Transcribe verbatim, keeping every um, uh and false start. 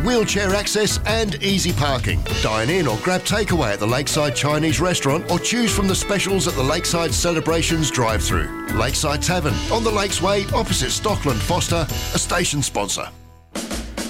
wheelchair access and easy parking. Dine in or grab takeaway at the Lakeside Chinese restaurant or choose from the specials at the Lakeside Celebrations drive-thru. Lakeside Tavern on the Lakes Way opposite Stockland Foster, a station sponsor.